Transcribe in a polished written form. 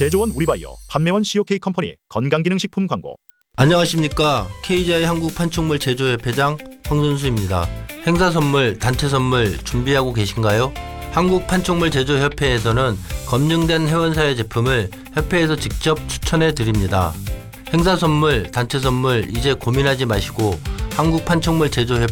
제조원 우리바이오, 판매원 COK 컴퍼니 건강기능식품 광고. 안녕하십니까. KGI 한국판촉물 제조협회장 황선수입니다. 행사 선물, 단체 선물 준비하고 계신가요? 한국판촉물 제조협회에서는 검증된 회원사의 제품을 협회에서 직접 추천해 드립니다. 행사 선물, 단체 선물 이제 고민하지 마시고 한국판촉물 제조협회